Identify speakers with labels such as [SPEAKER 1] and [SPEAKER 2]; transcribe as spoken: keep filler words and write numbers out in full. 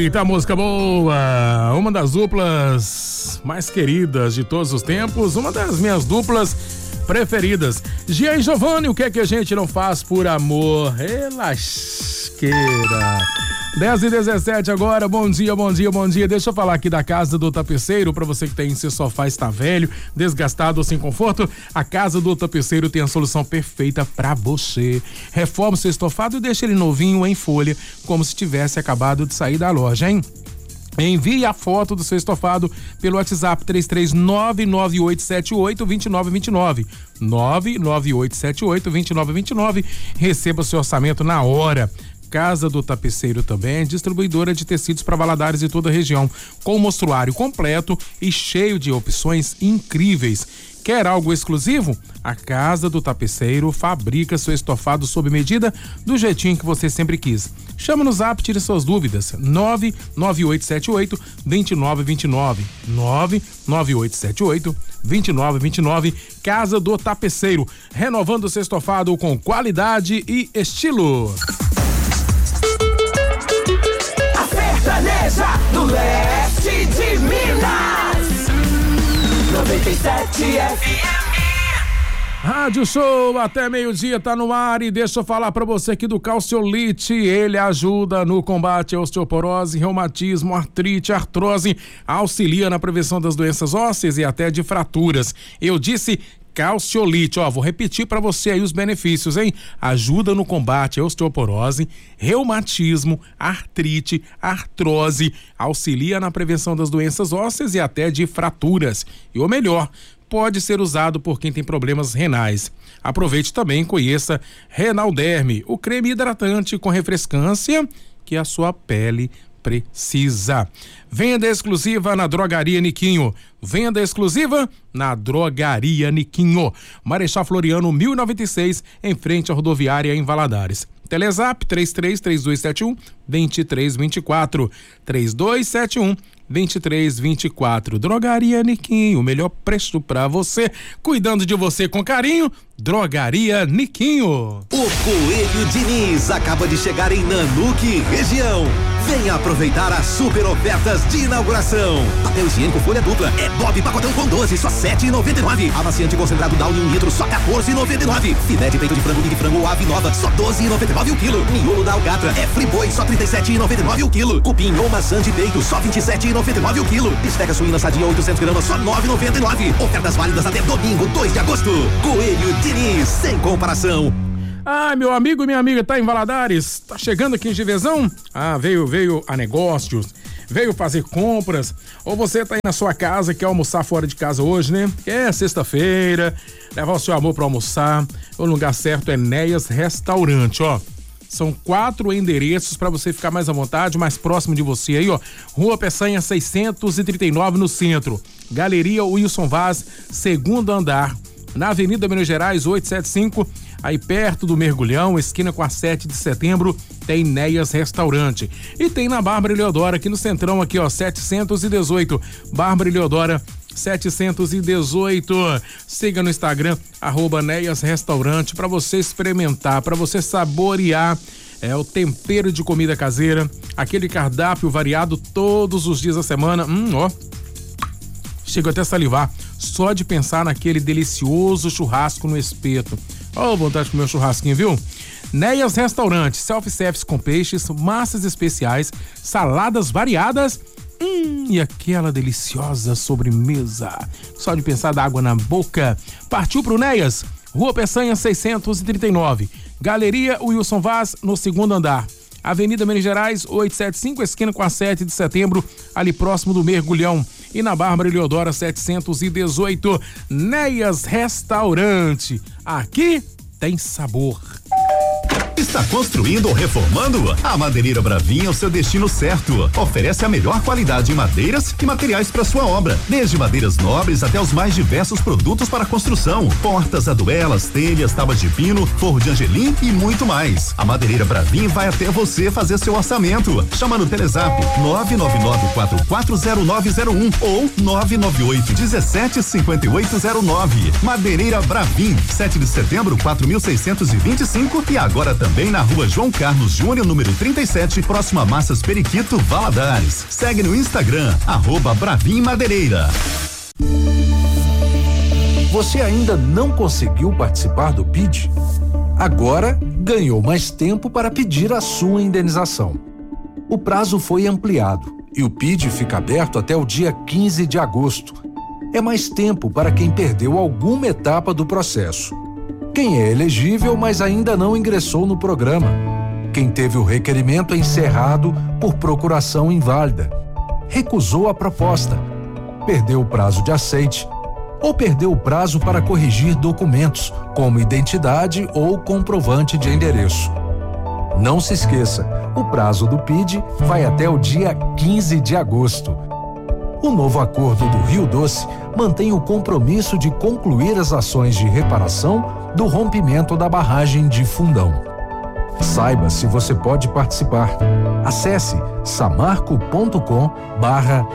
[SPEAKER 1] Eita, música boa! Uma das duplas mais queridas de todos os tempos, uma das minhas duplas preferidas. Gia e Giovanni, o que é que a gente não faz por amor? Relasqueira. dez e dezessete agora, bom dia, bom dia, bom dia. Deixa eu falar aqui da Casa do Tapeceiro, pra você que tem seu sofá está velho, desgastado ou sem conforto, a Casa do Tapeceiro tem a solução perfeita pra você. Reforma o seu estofado e deixa ele novinho em folha, como se tivesse acabado de sair da loja, hein? Envie a foto do seu estofado pelo WhatsApp três três nove, nove oito sete oito, dois nove dois nove. nove nove oito sete oito, dois nove dois nove. Receba seu orçamento na hora. Casa do Tapeceiro também é distribuidora de tecidos para Valadares e toda a região, com mostruário completo e cheio de opções incríveis. Quer algo exclusivo? A Casa do Tapeceiro fabrica seu estofado sob medida do jeitinho que você sempre quis. Chama no Zap, tire suas dúvidas. nove nove oito sete oito, dois nove dois nove. nove nove oito sete oito, dois nove dois nove. Casa do Tapeceiro, renovando seu estofado com qualidade e estilo.
[SPEAKER 2] A sertaneja do leste de Minas. noventa e sete F M.
[SPEAKER 1] Rádio Show até meio-dia tá no ar e deixa eu falar pra você aqui do Calciolite. Ele ajuda no combate à osteoporose, reumatismo, artrite, artrose, auxilia na prevenção das doenças ósseas e até de fraturas. Eu disse Calciolite, ó, vou repetir pra você aí os benefícios, hein? Ajuda no combate à osteoporose, reumatismo, artrite, artrose, auxilia na prevenção das doenças ósseas e até de fraturas. E o melhor, pode ser usado por quem tem problemas renais. Aproveite também e conheça Renalderme, o creme hidratante com refrescância que a sua pele precisa. Venda exclusiva na Drogaria Niquinho. Venda exclusiva na Drogaria Niquinho. Marechal Floriano mil e noventa e seis, em frente à rodoviária em Valadares. Telezap três três três dois sete um, dois três dois quatro. três dois sete um, dois três dois quatro. Drogaria Niquinho, o melhor preço pra você, cuidando de você com carinho. Drogaria Niquinho.
[SPEAKER 3] O Coelho Diniz acaba de chegar em Nanuque, região. Venha aproveitar as super ofertas de inauguração. Papel higiênico folha dupla é Bob pacotão com doze, só sete reais e noventa e nove. Amaciante concentrado Downy um litro, só quatorze reais e noventa e nove. Filé de peito de frango Big Frango Ave Nova, só doze reais e noventa e nove o quilo. Miolo da Alcatra é Friboi, só trinta e sete reais e noventa e nove o quilo. Cupim ou maçã de peito, só vinte e sete reais e noventa e nove o quilo. Bisteca suína sadia oitocentos gramas, só nove reais e noventa e nove. Ofertas válidas até domingo, dois de agosto. Coelho Diniz, sem comparação.
[SPEAKER 1] Ah, meu amigo e minha amiga, tá em Valadares? Tá chegando aqui em Givezão? Ah, veio, veio a negócios, veio fazer compras, ou você tá aí na sua casa, quer almoçar fora de casa hoje, né? É sexta-feira, levar o seu amor pra almoçar. O lugar certo é Néias Restaurante, ó. São quatro endereços para você ficar mais à vontade, mais próximo de você aí, ó. Rua Peçanha seiscentos e trinta e nove no centro. Galeria Wilson Vaz, segundo andar. Na Avenida Minas Gerais oitocentos e setenta e cinco, aí perto do Mergulhão, esquina com a sete de setembro, tem Néias Restaurante. E tem na Bárbara Eleodora, aqui no centrão, aqui ó, setecentos e dezoito, Bárbara Eleodora setecentos e dezoito. Siga no Instagram, arroba Néias Restaurante, para você experimentar, para você saborear é o tempero de comida caseira, aquele cardápio variado todos os dias da semana. Hum, ó, chego até a salivar só de pensar naquele delicioso churrasco no espeto. Ó, oh, vontade de comer um churrasquinho, viu? Néias Restaurante, self-service com peixes, massas especiais, saladas variadas, hum, e aquela deliciosa sobremesa. Só de pensar dá água na boca. Partiu pro Néias, Rua Peçanha seiscentos e trinta e nove, Galeria Wilson Vaz, no segundo andar. Avenida Minas Gerais oitocentos e setenta e cinco, esquina com a sete de setembro, ali próximo do Mergulhão. E na Bárbara Eleodora setecentos e dezoito, Néias Restaurante. Aqui tem sabor.
[SPEAKER 4] Está construindo ou reformando? A Madeireira Bravin é o seu destino certo. Oferece a melhor qualidade em madeiras e materiais para sua obra, desde madeiras nobres até os mais diversos produtos para construção, portas, aduelas, telhas, tábuas de pino, forro de angelim e muito mais. A Madeireira Bravin vai até você fazer seu orçamento. Chama no Telezap nove nove nove quatro quatro zero nove zero um ou nove nove oito um sete cinco oito zero nove. Madeireira Bravin, sete de setembro, quatro mil seiscentos e vinte e cinco e agora também na rua João Carlos Júnior, número trinta e sete, próximo a Massas Periquito, Valadares. Segue no Instagram, arroba Bravin Madeireira.
[SPEAKER 5] Você ainda não conseguiu participar do P I D? Agora ganhou mais tempo para pedir a sua indenização. O prazo foi ampliado e o P I D fica aberto até o dia quinze de agosto. É mais tempo para quem perdeu alguma etapa do processo. Quem é elegível, mas ainda não ingressou no programa. Quem teve o requerimento encerrado por procuração inválida. Recusou a proposta. Perdeu o prazo de aceite. Ou perdeu o prazo para corrigir documentos, como identidade ou comprovante de endereço. Não se esqueça, o prazo do P I D vai até o dia quinze de agosto. O novo acordo do Rio Doce mantém o compromisso de concluir as ações de reparação do rompimento da barragem de Fundão. Saiba se você pode participar. Acesse samarco ponto com barra